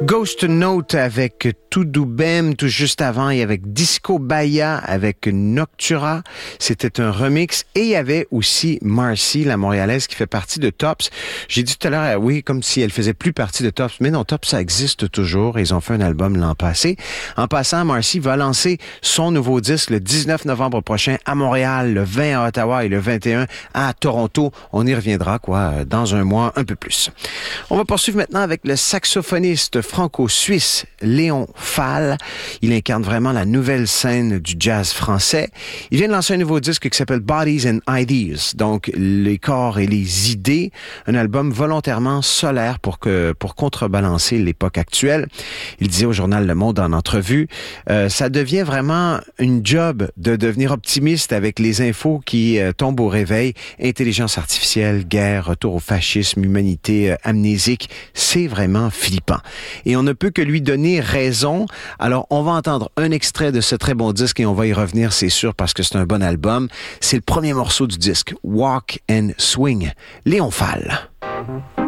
Ghost Note avec Tudo Bem, tout juste avant, et avec Disco Bahia avec Noctura. C'était un remix. Et il y avait aussi Marcy, la Montréalaise, qui fait partie de Tops. J'ai dit tout à l'heure, oui, comme si elle faisait plus partie de Tops. Mais non, Tops, ça existe toujours. Ils ont fait un album l'an passé. En passant, Marcy va lancer son nouveau disque le 19 novembre prochain à Montréal, le 20 à Ottawa et le 21 à Toronto. On y reviendra, dans un mois, un peu plus. On va poursuivre maintenant avec le saxophoniste franco-suisse Léon Fall. Il incarne vraiment la nouvelle scène du jazz français. Il vient de lancer un nouveau disque qui s'appelle Bodies and Ideas, donc les corps et les idées, un album volontairement solaire pour contrebalancer l'époque actuelle. Il disait au journal Le Monde en entrevue, ça devient vraiment une job de devenir optimiste avec les infos qui tombent au réveil, intelligence artificielle, guerre, retour au fascisme, humanité amnésique, c'est vraiment flippant. Et on ne peut que lui donner raison. Alors, on va entendre un extrait de ce très bon disque et on va y revenir, c'est sûr, parce que c'est un bon album. C'est le premier morceau du disque, Walk and Swing, Léon Fall.